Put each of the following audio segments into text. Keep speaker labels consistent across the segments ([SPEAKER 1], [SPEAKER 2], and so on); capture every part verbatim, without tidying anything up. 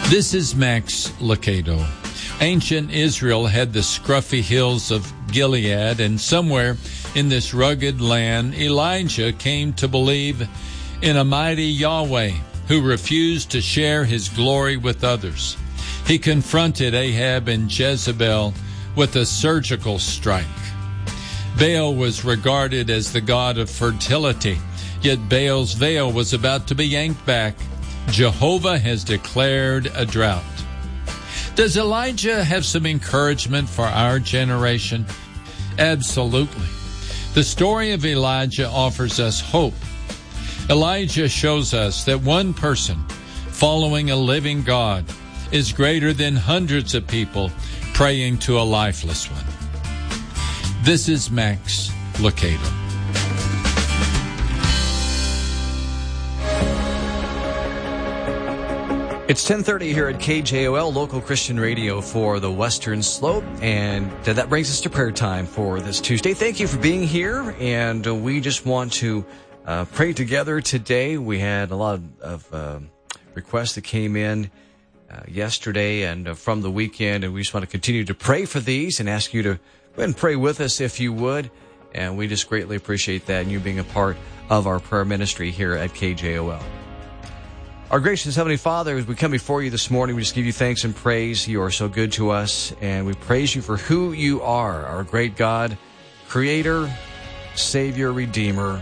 [SPEAKER 1] This is Max Lucado. Ancient Israel had the scruffy hills of Gilead, and somewhere in this rugged land, Elijah came to believe in a mighty Yahweh who refused to share his glory with others. He confronted Ahab and Jezebel with a surgical strike. Baal was regarded as the god of fertility, yet Baal's veil was about to be yanked back. Jehovah has declared a drought. Does Elijah have some encouragement for our generation? Absolutely. The story of Elijah offers us hope. Elijah shows us that one person following a living God is greater than hundreds of people praying to a lifeless one. This is Max Lucado.
[SPEAKER 2] It's ten thirty here at K J O L, local Christian radio for the Western Slope, and that brings us to prayer time for this Tuesday. Thank you for being here, and we just want to uh, pray together today. We had a lot of uh, requests that came in uh, yesterday and uh, from the weekend, and we just want to continue to pray for these and ask you to go ahead and pray with us if you would, and we just greatly appreciate that and you being a part of our prayer ministry here at K J O L. Our gracious Heavenly Father, as we come before you this morning, we just give you thanks and praise. You are so good to us, and we praise you for who you are, our great God, Creator, Savior, Redeemer.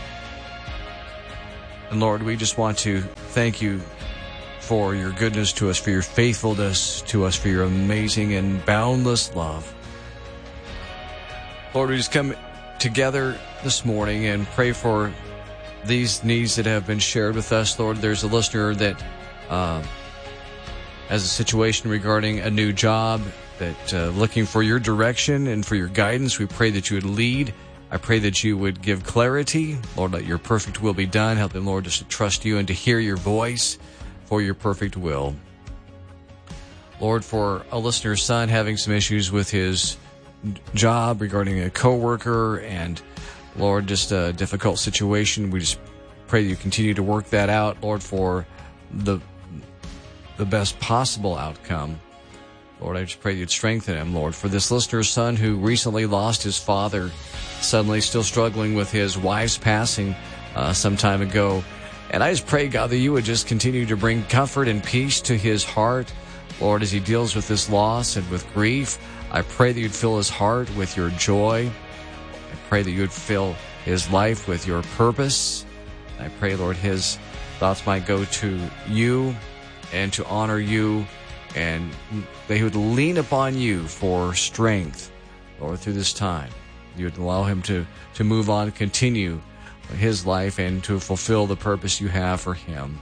[SPEAKER 2] And Lord, we just want to thank you for your goodness to us, for your faithfulness to us, for your amazing and boundless love. Lord, we just come together this morning and pray for these needs that have been shared with us. Lord, there's a listener that uh, has a situation regarding a new job, that uh, looking for your direction and for your guidance. We pray that you would lead. I pray that you would give clarity. Lord, let your perfect will be done. Help them, Lord, just to trust you and to hear your voice for your perfect will. Lord, for a listener's son having some issues with his job regarding a coworker and Lord, just a difficult situation. We just pray that you continue to work that out, Lord, for the the best possible outcome. Lord, I just pray that you'd strengthen him, Lord. For this listener's son who recently lost his father, suddenly still struggling with his wife's passing uh, some time ago. And I just pray, God, that you would just continue to bring comfort and peace to his heart, Lord, as he deals with this loss and with grief. I pray that you'd fill his heart with your joy. Pray that you would fill his life with your purpose. I pray, Lord, his thoughts might go to you and to honor you, and they would lean upon you for strength, Lord, through this time. You would allow him to, to move on, continue his life, and to fulfill the purpose you have for him.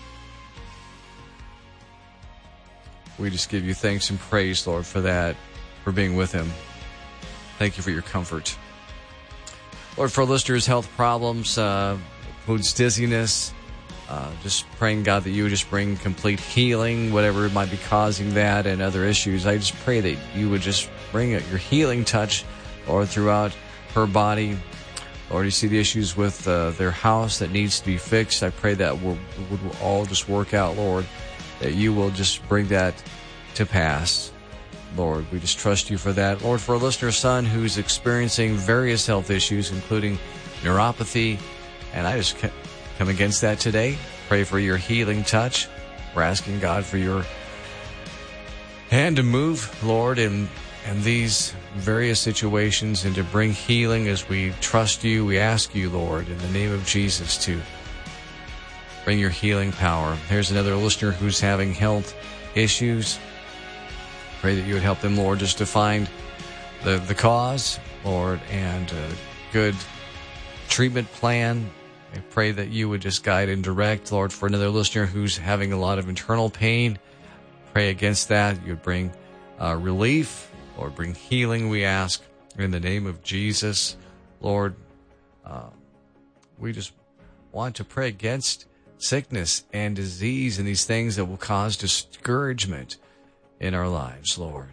[SPEAKER 2] We just give you thanks and praise, Lord, for that, for being with him. Thank you for your comfort. Lord, for listeners' health problems, uh, includes dizziness, uh, just praying, God, that you would just bring complete healing, whatever might be causing that and other issues. I just pray that you would just bring your healing touch, Lord, throughout her body. Lord, you see the issues with uh, their house that needs to be fixed. I pray that will would all just work out, Lord, that you will just bring that to pass. Lord, we just trust you for that. Lord, for a listener's son who's experiencing various health issues, including neuropathy, and I just come against that today. Pray for your healing touch. We're asking God for your hand to move, Lord, in, in these various situations and to bring healing as we trust you. We ask you, Lord, in the name of Jesus, to bring your healing power. Here's another listener who's having health issues. Pray that you would help them, Lord, just to find the, the cause, Lord, and a good treatment plan. I pray that you would just guide and direct, Lord, for another listener who's having a lot of internal pain. Pray against that. You would bring uh, relief, Lord, bring healing, we ask, in the name of Jesus. Lord, uh, we just want to pray against sickness and disease and these things that will cause discouragement in our lives, Lord.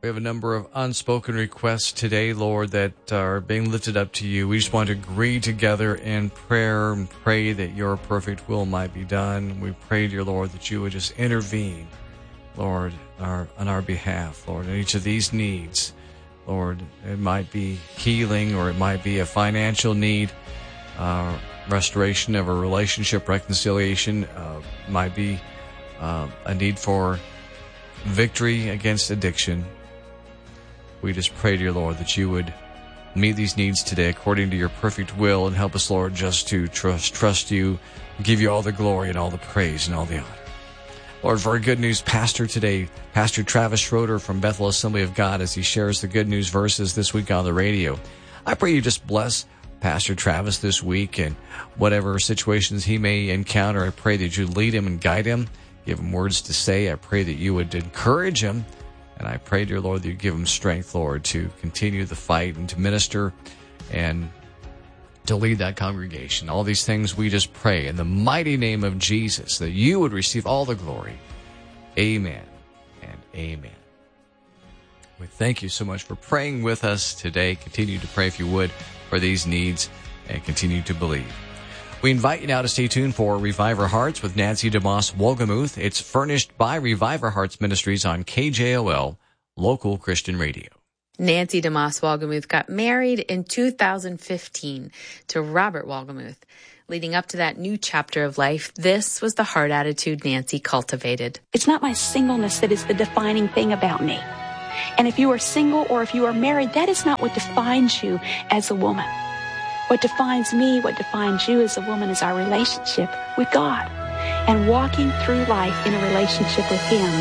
[SPEAKER 2] We have a number of unspoken requests today, Lord, that are being lifted up to you. We just want to agree together in prayer and pray that your perfect will might be done. We pray, dear Lord, that you would just intervene, Lord, our, on our behalf, Lord, in each of these needs. Lord, it might be healing, or it might be a financial need, uh, restoration of a relationship, reconciliation, uh, might be uh, a need for victory against addiction. We just pray, dear Lord, that you would meet these needs today according to your perfect will, and help us, Lord, just to trust trust you, give you all the glory and all the praise and all the honor. Lord, for our good news pastor today, Pastor Travis Schroeder from Bethel Assembly of God, as he shares the good news verses this week on the radio. I pray you just bless Pastor Travis this week, and whatever situations he may encounter, I pray that you lead him and guide him, give him words to say. I pray that you would encourage him. And I pray, dear Lord, that you give him strength, Lord, to continue the fight and to minister and to lead that congregation. All these things we just pray in the mighty name of Jesus, that you would receive all the glory. Amen and amen. We thank you so much for praying with us today. Continue to pray, if you would, for these needs, and continue to believe. We invite you now to stay tuned for Revive Our Hearts with Nancy DeMoss Wolgemuth. It's furnished by Revive Our Hearts Ministries on K J O L, local Christian radio.
[SPEAKER 3] Nancy DeMoss Wolgemuth got married in two thousand fifteen to Robert Wolgemuth. Leading up to that new chapter of life, this was the heart attitude Nancy cultivated.
[SPEAKER 4] It's not my singleness that is the defining thing about me. And if you are single or if you are married, that is not what defines you as a woman. What defines me, what defines you as a woman, is our relationship with God and walking through life in a relationship with Him.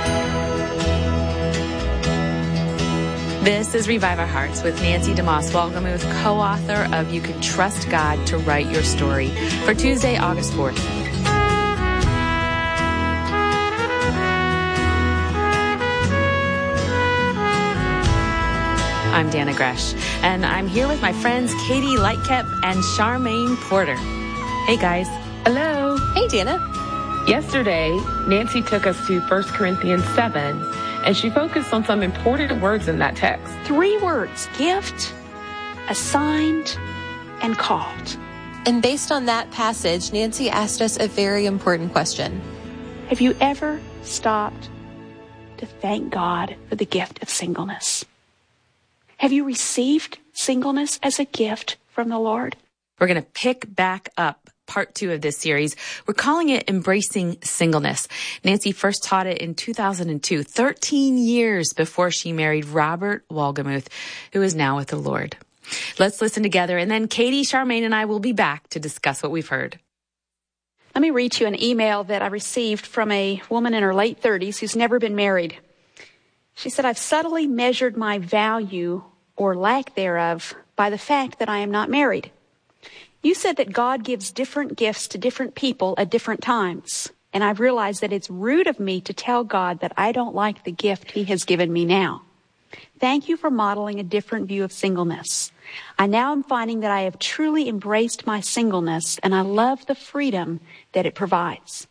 [SPEAKER 3] This is Revive Our Hearts with Nancy DeMoss Wolgemuth, co-author of You Can Trust God to Write Your Story, for Tuesday, August fourth. I'm Dana Gresh, and I'm here with my friends Katie Lightcap and Charmaine Porter. Hey, guys.
[SPEAKER 5] Hello.
[SPEAKER 3] Hey, Dana.
[SPEAKER 5] Yesterday, Nancy took us to First Corinthians seven, and she focused on some important words in that text.
[SPEAKER 4] Three words: gift, assigned, and called.
[SPEAKER 6] And based on that passage, Nancy asked us a very important question.
[SPEAKER 4] Have you ever stopped to thank God for the gift of singleness? Have you received singleness as a gift from the Lord?
[SPEAKER 3] We're going to pick back up part two of this series. We're calling it Embracing Singleness. Nancy first taught it in two thousand two, thirteen years before she married Robert Wolgemuth, who is now with the Lord. Let's listen together, and then Katie, Charmaine, and I will be back to discuss what we've heard.
[SPEAKER 4] Let me read you an email that I received from a woman in her late thirties who's never been married. She said, I've subtly measured my value or lack thereof by the fact that I am not married. You said that God gives different gifts to different people at different times. And I've realized that it's rude of me to tell God that I don't like the gift He has given me now. Thank you for modeling a different view of singleness. I now am finding that I have truly embraced my singleness, and I love the freedom that it provides.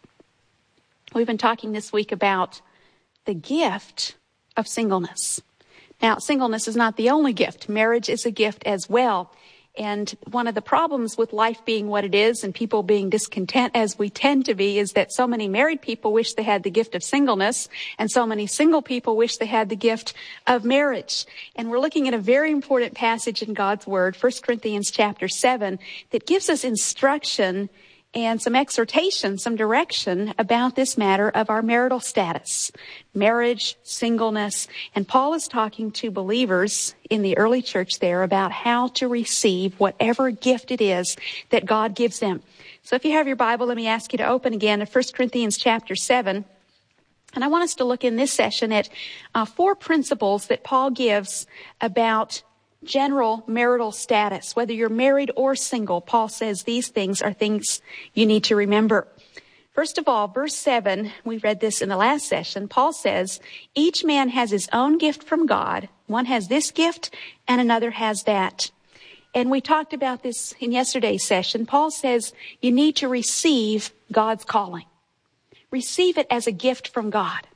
[SPEAKER 4] We've been talking this week about the gift of singleness. Now, singleness is not the only gift. Marriage is a gift as well. And one of the problems with life being what it is and people being discontent as we tend to be is that so many married people wish they had the gift of singleness, and so many single people wish they had the gift of marriage. And we're looking at a very important passage in God's Word, First Corinthians chapter seven, that gives us instruction and some exhortation, some direction about this matter of our marital status, marriage, singleness. And Paul is talking to believers in the early church there about how to receive whatever gift it is that God gives them. So if you have your Bible, let me ask you to open again to First Corinthians chapter seven. And I want us to look in this session at uh, four principles that Paul gives about general marital status. Whether you're married or single, Paul says these things are things you need to remember. First of all, verse seven, we read this in the last session. Paul says, each man has his own gift from God. One has this gift and another has that. And we talked about this in yesterday's session. Paul says you need to receive God's calling. Receive it as a gift from God.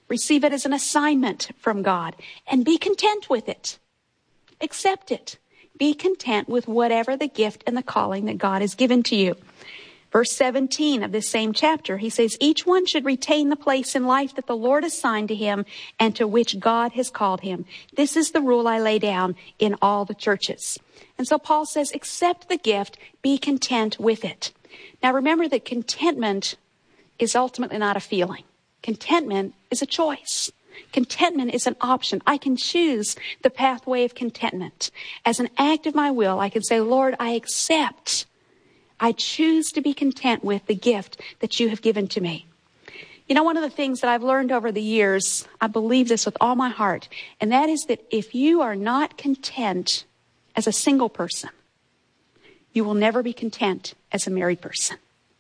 [SPEAKER 4] Receive it as an assignment from God and be content with it. Accept it. Be content with whatever the gift and the calling that God has given to you. Verse seventeen of this same chapter, he says, each one should retain the place in life that the Lord assigned to him and to which God has called him. This is the rule I lay down in all the churches. And so Paul says, accept the gift, be content with it. Now remember that contentment is ultimately not a feeling. Contentment is a choice. Contentment is an option. I can choose the pathway of contentment. As an act of my will, I can say, Lord, I accept. I choose to be content with the gift that you have given to me. You know, one of the things that I've learned over the years, I believe this with all my heart, and that is that if you are not content as a single person, you will never be content as a married person.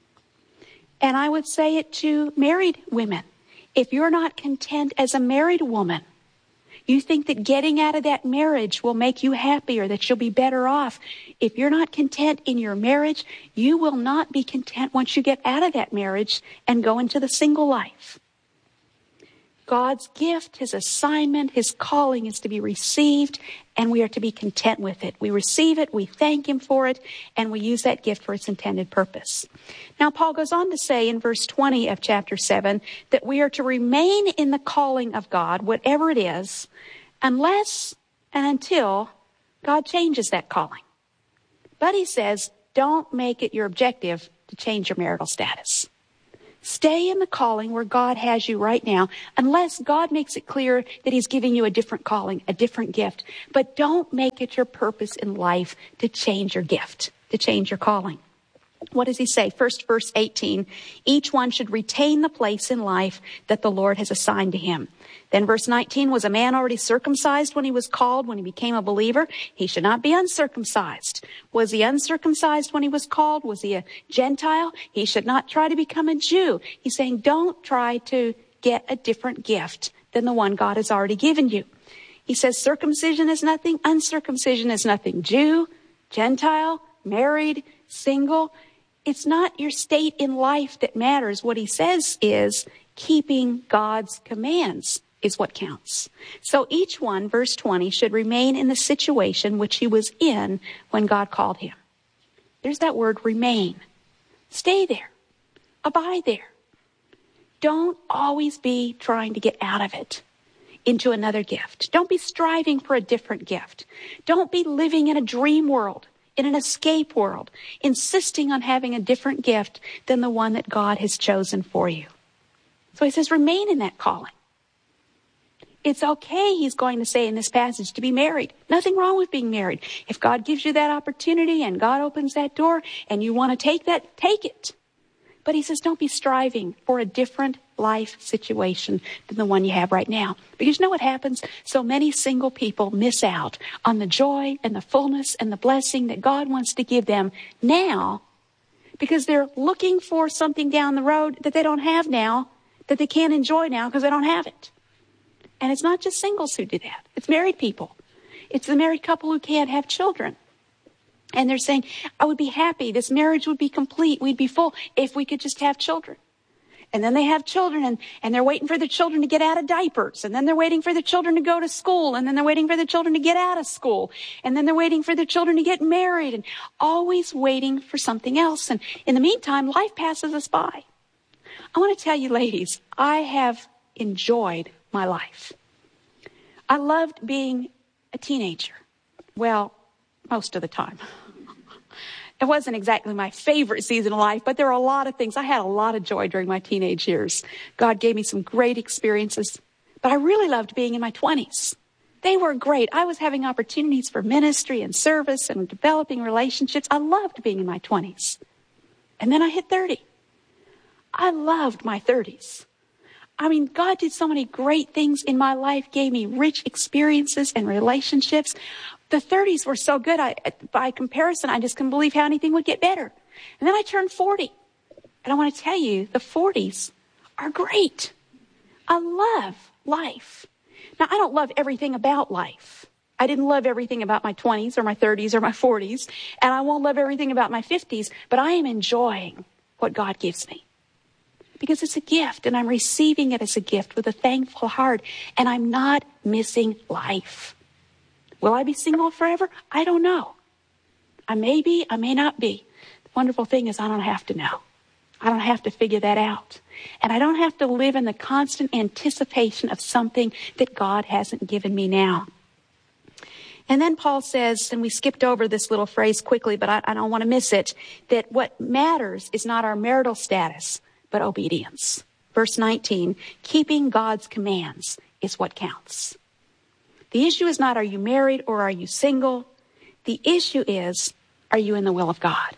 [SPEAKER 4] And I would say it to married women. If you're not content as a married woman, you think that getting out of that marriage will make you happy or that you'll be better off. If you're not content in your marriage, you will not be content once you get out of that marriage and go into the single life. God's gift, his assignment, his calling is to be received, and we are to be content with it. We receive it, we thank him for it, and we use that gift for its intended purpose. Now, Paul goes on to say in verse twenty of chapter seven that we are to remain in the calling of God, whatever it is, unless and until God changes that calling. But he says, don't make it your objective to change your marital status. Stay in the calling where God has you right now, unless God makes it clear that he's giving you a different calling, a different gift. But don't make it your purpose in life to change your gift, to change your calling. What does he say? First, verse eighteen, each one should retain the place in life that the Lord has assigned to him. Then verse nineteen, was a man already circumcised when he was called, when he became a believer? He should not be uncircumcised. Was he uncircumcised when he was called? Was he a Gentile? He should not try to become a Jew. He's saying, don't try to get a different gift than the one God has already given you. He says, circumcision is nothing, uncircumcision is nothing. Jew, Gentile, married, single. It's not your state in life that matters. What he says is keeping God's commands is what counts. So each one, verse twenty, should remain in the situation which he was in when God called him. There's that word, remain. Stay there. Abide there. Don't always be trying to get out of it into another gift. Don't be striving for a different gift. Don't be living in a dream world, in an escape world, insisting on having a different gift than the one that God has chosen for you. So he says, remain in that calling. It's okay, he's going to say in this passage, to be married. Nothing wrong with being married. If God gives you that opportunity and God opens that door and you want to take that, take it. But he says, don't be striving for a different life situation than the one you have right now. Because you know what happens? So many single people miss out on the joy and the fullness and the blessing that God wants to give them now because they're looking for something down the road that they don't have now, that they can't enjoy now because they don't have it. And it's not just singles who do that. It's married people. It's the married couple who can't have children. And they're saying, I would be happy. This marriage would be complete. We'd be full if we could just have children. And then they have children and, and they're waiting for the children to get out of diapers. And then they're waiting for the children to go to school. And then they're waiting for the children to get out of school. And then they're waiting for the children to get married and always waiting for something else. And in the meantime, life passes us by. I want to tell you, ladies, I have enjoyed my life. I loved being a teenager. Well, most of the time. It wasn't exactly my favorite season of life, but there are a lot of things. I had a lot of joy during my teenage years. God gave me some great experiences, but I really loved being in my twenties. They were great. I was having opportunities for ministry and service and developing relationships. I loved being in my twenties. And then I hit thirty. I loved my thirties. I mean, God did so many great things in my life, gave me rich experiences and relationships. The thirties were so good. I, by comparison, I just couldn't believe how anything would get better. And then I turned forty. And I want to tell you, the forties are great. I love life. Now, I don't love everything about life. I didn't love everything about my twenties or my thirties or my forties. And I won't love everything about my fifties. But I am enjoying what God gives me. because it's a gift and I'm receiving it as a gift with a thankful heart, and I'm not missing life. Will I be single forever? I don't know. I may be, I may not be. The wonderful thing is I don't have to know. I don't have to figure that out. And I don't have to live in the constant anticipation of something that God hasn't given me now. And then Paul says, and we skipped over this little phrase quickly, but I, I don't want to miss it, that what matters is not our marital status, but obedience. Verse nineteen, keeping God's commands is what counts. The issue is not, are you married or are you single? The issue is, are you in the will of God?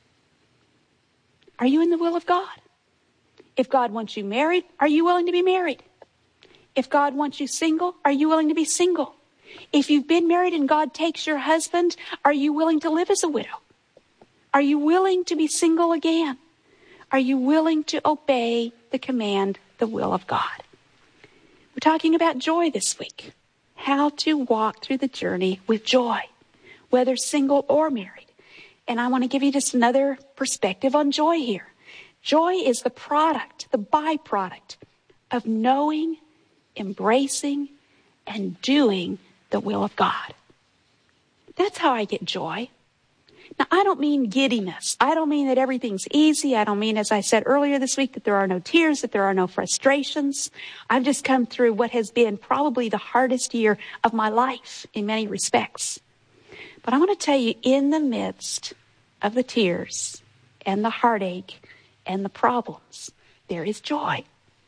[SPEAKER 4] Are you in the will of God? If God wants you married, are you willing to be married? If God wants you single, are you willing to be single? If you've been married and God takes your husband, are you willing to live as a widow? Are you willing to be single again? Are you willing to obey the command, the will of God? We're talking about joy this week. How to walk through the journey with joy, whether single or married. And I want to give you just another perspective on joy here. Joy is the product, the byproduct of knowing, embracing, and doing the will of God. That's how I get joy. Now, I don't mean giddiness. I don't mean that everything's easy. I don't mean, as I said earlier this week, that there are no tears, that there are no frustrations. I've just come through what has been probably the hardest year of my life in many respects. But I want to tell you, in the midst of the tears and the heartache and the problems, there is joy.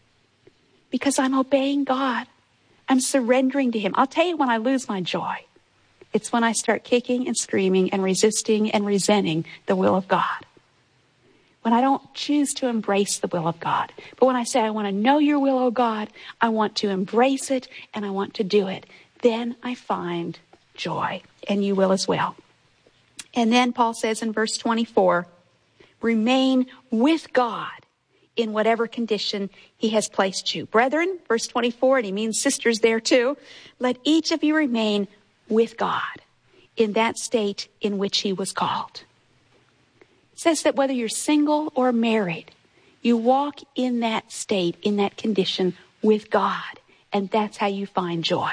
[SPEAKER 4] Because I'm obeying God. I'm surrendering to Him. I'll tell you when I lose my joy. It's when I start kicking and screaming and resisting and resenting the will of God. When I don't choose to embrace the will of God. But when I say, I want to know your will, oh God, I want to embrace it and I want to do it, then I find joy. And you will as well. And then Paul says in verse twenty-four, remain with God in whatever condition He has placed you. Brethren, verse twenty-four, and he means sisters there too, let each of you remain with God in that state in which He was called. It says that whether you're single or married, you walk in that state, in that condition with God, and that's how you find joy.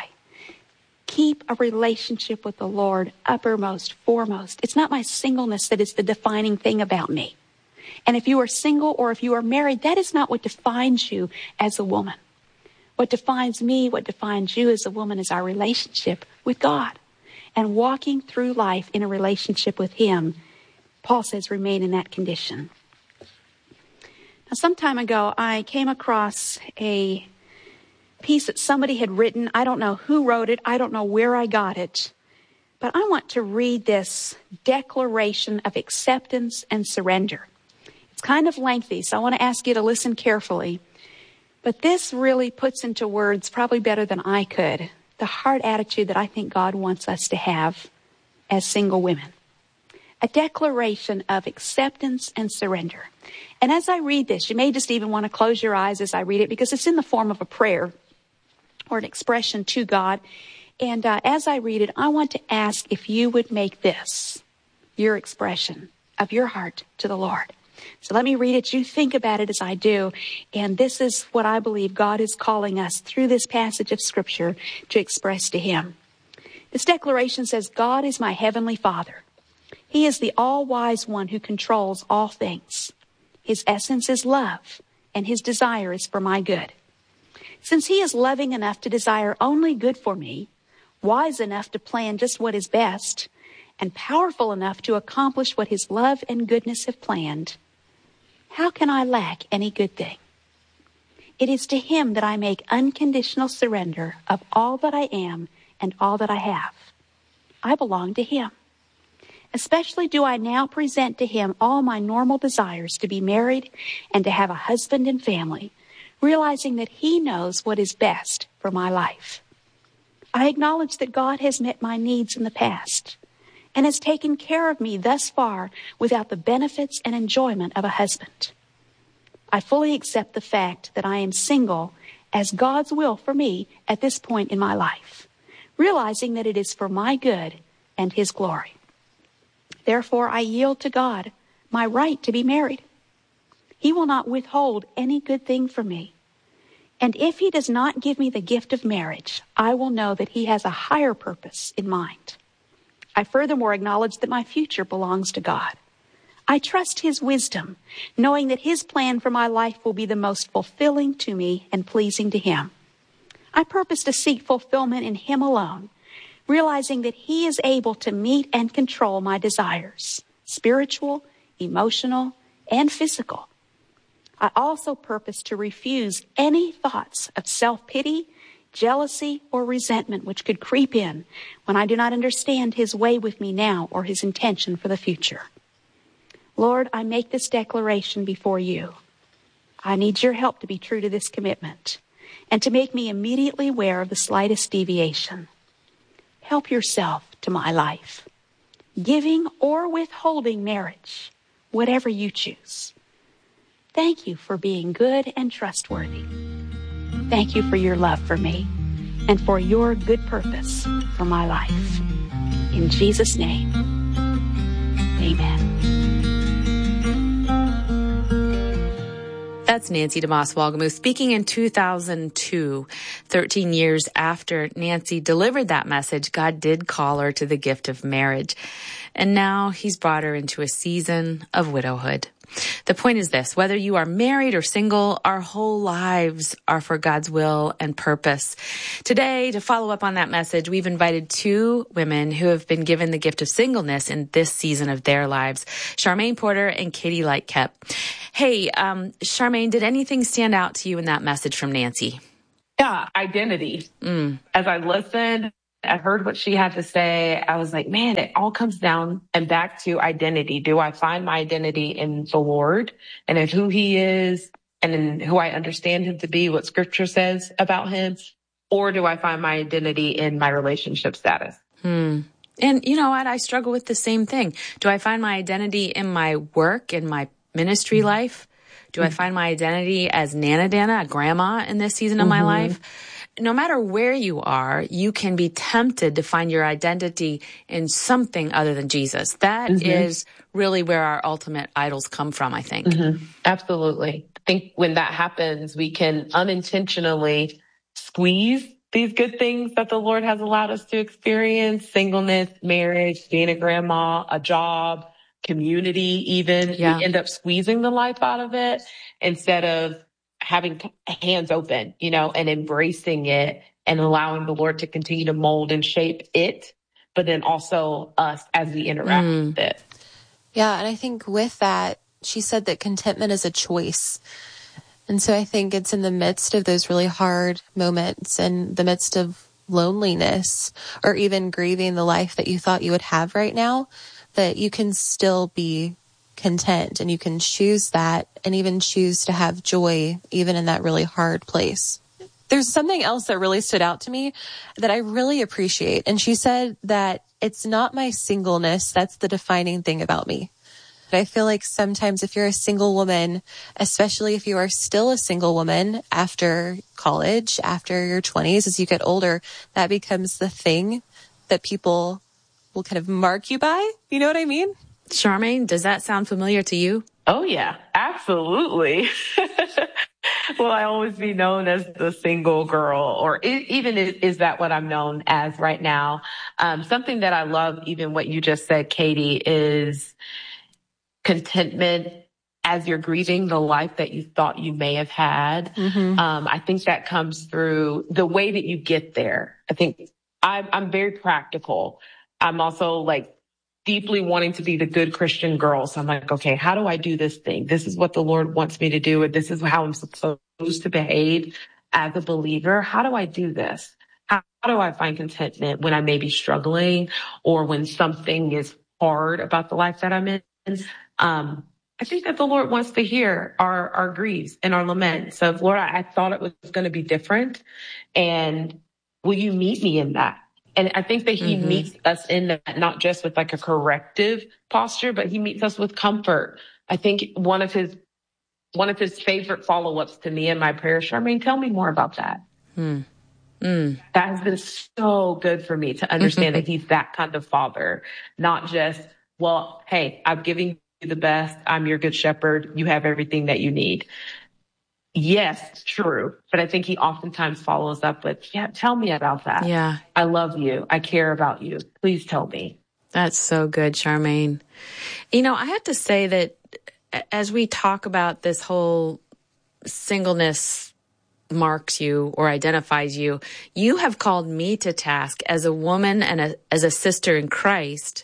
[SPEAKER 4] Keep a relationship with the Lord uppermost, foremost. It's not my singleness that is the defining thing about me. And if you are single or if you are married, that is not what defines you as a woman. What defines me, what defines you as a woman is our relationship with God. And walking through life in a relationship with Him, Paul says, remain in that condition. Now, some time ago, I came across a piece that somebody had written. I don't know who wrote it. I don't know where I got it. But I want to read this declaration of acceptance and surrender. It's kind of lengthy, so I want to ask you to listen carefully. But this really puts into words, probably better than I could, the heart attitude that I think God wants us to have as single women. A declaration of acceptance and surrender. And as I read this, you may just even want to close your eyes as I read it, because it's in the form of a prayer or an expression to God. And uh, as I read it, I want to ask if you would make this your expression of your heart to the Lord. So let me read it. You think about it as I do. And this is what I believe God is calling us through this passage of Scripture to express to Him. This declaration says, God is my heavenly Father. He is the all-wise one who controls all things. His essence is love, and His desire is for my good. Since He is loving enough to desire only good for me, wise enough to plan just what is best, and powerful enough to accomplish what His love and goodness have planned, how can I lack any good thing? It is to Him that I make unconditional surrender of all that I am and all that I have. I belong to Him. Especially do I now present to Him all my normal desires to be married and to have a husband and family, realizing that He knows what is best for my life. I acknowledge that God has met my needs in the past and has taken care of me thus far without the benefits and enjoyment of a husband. I fully accept the fact that I am single as God's will for me at this point in my life, realizing that it is for my good and His glory. Therefore, I yield to God my right to be married. He will not withhold any good thing from me. And if he does not give me the gift of marriage, I will know that he has a higher purpose in mind. I furthermore acknowledge that my future belongs to God. I trust his wisdom, knowing that his plan for my life will be the most fulfilling to me and pleasing to him. I purpose to seek fulfillment in him alone, realizing that he is able to meet and control my desires, spiritual, emotional, and physical. I also purpose to refuse any thoughts of self-pity, jealousy, or resentment which could creep in when I do not understand his way with me now or his intention for the future. Lord, I make this declaration before you. I need your help to be true to this commitment and to make me immediately aware of the slightest deviation. Help yourself to my life, giving or withholding marriage, whatever you choose. Thank you for being good and trustworthy. Thank you for your love for me and for your good purpose for my life. In Jesus' name, amen.
[SPEAKER 3] That's Nancy DeMoss Wolgemuth speaking in two thousand two. thirteen years after Nancy delivered that message, God did call her to the gift of marriage. And now he's brought her into a season of widowhood. The point is this: whether you are married or single, our whole lives are for God's will and purpose. Today, to follow up on that message, we've invited two women who have been given the gift of singleness in this season of their lives, Charmaine Porter and Katie Lightcap. Hey, um, Charmaine, did anything stand out to you in that message from Nancy?
[SPEAKER 5] Yeah, identity. Mm. As I listened, I heard what she had to say. I was like, man, it all comes down and back to identity. Do I find my identity in the Lord and in who he is and in who I understand him to be, what scripture says about him? Or do I find my identity in my relationship status?
[SPEAKER 3] Hmm. And you know what? I struggle with the same thing. Do I find my identity in my work, in my ministry mm-hmm. life? Do mm-hmm. I find my identity as Nana Dana, a grandma in this season of mm-hmm. my life? No matter where you are, you can be tempted to find your identity in something other than Jesus. That mm-hmm. is really where our ultimate idols come from, I think.
[SPEAKER 5] Mm-hmm. Absolutely. I think when that happens, we can unintentionally squeeze these good things that the Lord has allowed us to experience: singleness, marriage, being a grandma, a job, community even. Yeah. We end up squeezing the life out of it instead of having hands open, you know, and embracing it and allowing the Lord to continue to mold and shape it, but then also us as we interact mm. with it.
[SPEAKER 6] Yeah. And I think with that, she said that contentment is a choice. And so I think it's in the midst of those really hard moments, in the midst of loneliness, or even grieving the life that you thought you would have right now, that you can still be content, and you can choose that and even choose to have joy even in that really hard place. There's something else that really stood out to me that I really appreciate. And she said that it's not my singleness that's the defining thing about me. I feel like sometimes if you're a single woman, especially if you are still a single woman after college, after your twenties, as you get older, that becomes the thing that people will kind of mark you by. You know what I mean?
[SPEAKER 3] Charmaine, does that sound familiar to you?
[SPEAKER 5] Oh, yeah, absolutely. Will I always be known as the single girl, or it, even is, is that what I'm known as right now? Um, something that I love, even what you just said, Katie, is contentment as you're grieving the life that you thought you may have had. Mm-hmm. Um, I think that comes through the way that you get there. I think I'm, I'm very practical. I'm also like deeply wanting to be the good Christian girl. So I'm like, okay, how do I do this thing? This is what the Lord wants me to do. And this is how I'm supposed to behave as a believer. How do I do this? How, how do I find contentment when I may be struggling or when something is hard about the life that I'm in? Um, I think that the Lord wants to hear our, our griefs and our laments of, Lord, I, I thought it was going to be different. And will you meet me in that? And I think that he mm-hmm. meets us in that, not just with like a corrective posture, but he meets us with comfort. I think one of his, one of his favorite follow-ups to me in my prayer, Charmaine, tell me more about that. Mm. Mm. That has been so good for me to understand that he's that kind of father, not just, well, hey, I'm giving the best. I'm your good shepherd. You have everything that you need. Yes, true. But I think he oftentimes follows up with, yeah, tell me about that.
[SPEAKER 3] Yeah.
[SPEAKER 5] I love you. I care about you. Please tell me.
[SPEAKER 3] That's so good, Charmaine. You know, I have to say that as we talk about this whole singleness marks you or identifies you, you have called me to task as a woman and a, as a sister in Christ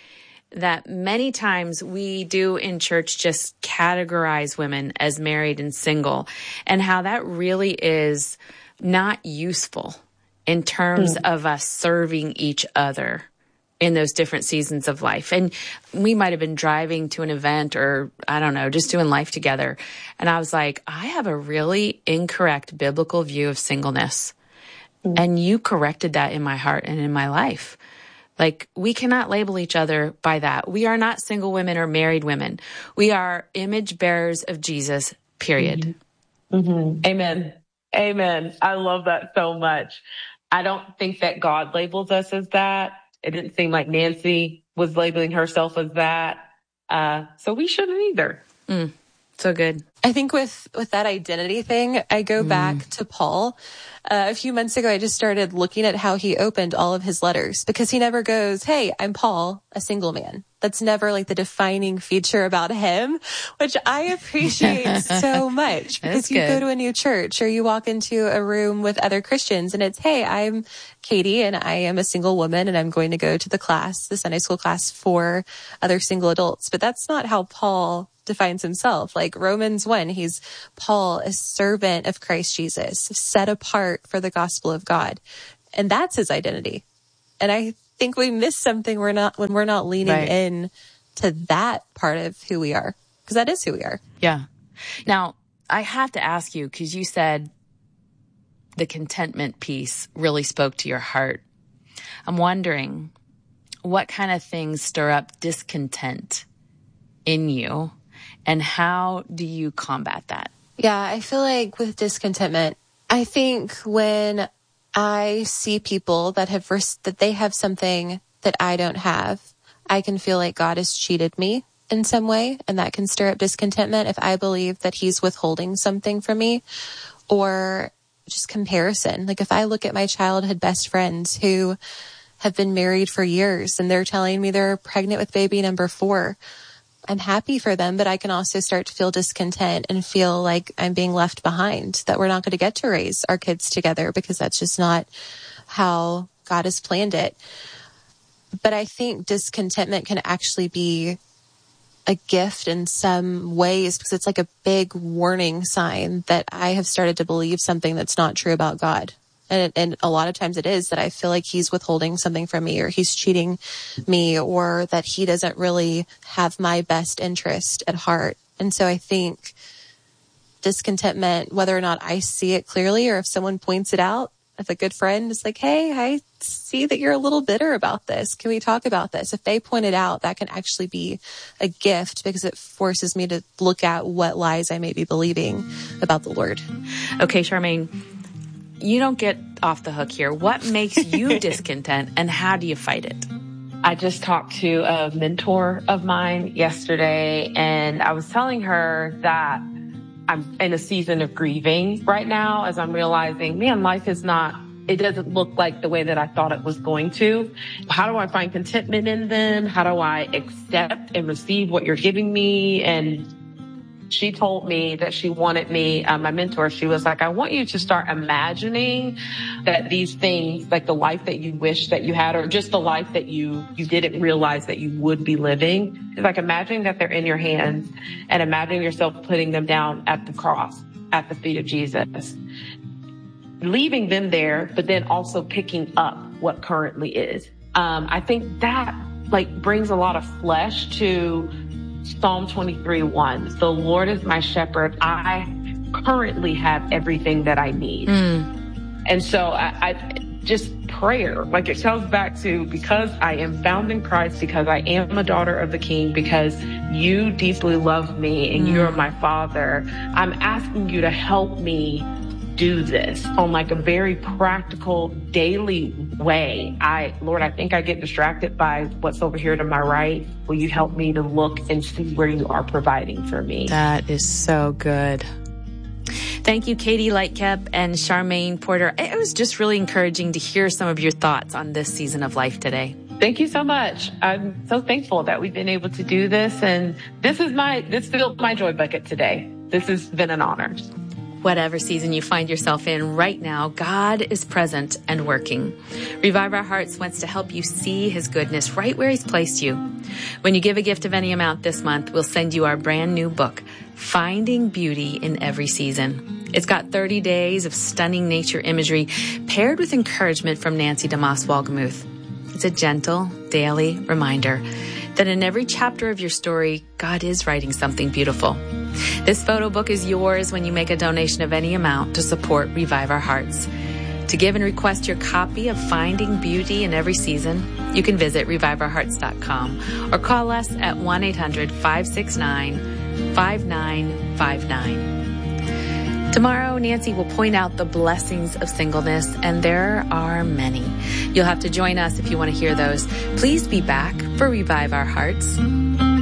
[SPEAKER 3] that many times we do in church just categorize women as married and single, and how that really is not useful in terms mm. of us serving each other in those different seasons of life. And we might have been driving to an event or, I don't know, just doing life together. And I was like, I have a really incorrect biblical view of singleness. Mm. And you corrected that in my heart and in my life. Like, we cannot label each other by that. We are not single women or married women. We are image bearers of Jesus, period.
[SPEAKER 5] Mm-hmm. Mm-hmm. Amen. Amen. I love that so much. I don't think that God labels us as that. It didn't seem like Nancy was labeling herself as that. Uh, so we shouldn't either.
[SPEAKER 3] Mm, so good.
[SPEAKER 6] I think with, with that identity thing, I go mm. back to Paul. Uh, a few months ago, I just started looking at how he opened all of his letters, because he never goes, hey, I'm Paul, a single man. That's never like the defining feature about him, which I appreciate so much, because you go to a new church or you walk into a room with other Christians and it's, hey, I'm Katie and I am a single woman and I'm going to go to the class, the Sunday school class for other single adults. But that's not how Paul defines himself. Like Romans one, he's Paul, a servant of Christ Jesus, set apart for the gospel of God. And that's his identity. And I think we miss something we're not when we're not leaning right. in to that part of who we are, because that is who we are.
[SPEAKER 3] Yeah. Now, I have to ask you, because you said the contentment piece really spoke to your heart. I'm wondering what kind of things stir up discontent in you, and how do you combat that?
[SPEAKER 6] Yeah, I feel like with discontentment, I think when I see people that have res- that they have something that I don't have, I can feel like God has cheated me in some way, and that can stir up discontentment if I believe that he's withholding something from me, or just comparison. Like if I look at my childhood best friends who have been married for years and they're telling me they're pregnant with baby number four, I'm happy for them, but I can also start to feel discontent and feel like I'm being left behind, that we're not going to get to raise our kids together because that's just not how God has planned it. But I think discontentment can actually be a gift in some ways, because it's like a big warning sign that I have started to believe something that's not true about God. And, and a lot of times it is that I feel like he's withholding something from me, or he's cheating me, or that he doesn't really have my best interest at heart. And so I think discontentment, whether or not I see it clearly, or if someone points it out, if a good friend is like, hey, I see that you're a little bitter about this. Can we talk about this? If they point it out, that can actually be a gift, because it forces me to look at what lies I may be believing about the Lord.
[SPEAKER 3] Okay, Charmaine, you don't get off the hook here. What makes you discontent, and how do you fight it?
[SPEAKER 5] I just talked to a mentor of mine yesterday, and I was telling her that I'm in a season of grieving right now, as I'm realizing, man, life is not, it doesn't look like the way that I thought it was going to. How do I find contentment in them? How do I accept and receive what you're giving me? And she told me that she wanted me, uh, my mentor, she was like, I want you to start imagining that these things, like the life that you wish that you had, or just the life that you, you didn't realize that you would be living. It's like imagining that they're in your hands, and imagining yourself putting them down at the cross, at the feet of Jesus. Leaving them there, but then also picking up what currently is. Um, I think that like brings a lot of flesh to Psalm twenty-three one. The Lord is my shepherd. I currently have everything that I need. Mm. And so I, I just prayer, like it comes back to, because I am found in Christ, because I am a daughter of the King, because you deeply love me and mm. you're my Father. I'm asking you to help me do this on like a very practical daily way. I, Lord, I think I get distracted by what's over here to my right. Will you help me to look and see where you are providing for me?
[SPEAKER 3] That is so good. Thank you, Katie Lightcap and Charmaine Porter. It was just really encouraging to hear some of your thoughts on this season of life today.
[SPEAKER 5] Thank you so much. I'm so thankful that we've been able to do this. And this is my, this filled my joy bucket today. This has been an honor.
[SPEAKER 3] Whatever season you find yourself in right now, God is present and working. Revive Our Hearts wants to help you see his goodness right where he's placed you. When you give a gift of any amount this month, we'll send you our brand new book, Finding Beauty in Every Season. It's got thirty days of stunning nature imagery paired with encouragement from Nancy DeMoss Wolgemuth. It's a gentle, daily reminder that in every chapter of your story, God is writing something beautiful. This photo book is yours when you make a donation of any amount to support Revive Our Hearts. To give and request your copy of Finding Beauty in Every Season, you can visit revive our hearts dot com or call us at one eight hundred, five six nine, five nine five nine. Tomorrow, Nancy will point out the blessings of singleness, and there are many. You'll have to join us if you want to hear those. Please be back for Revive Our Hearts.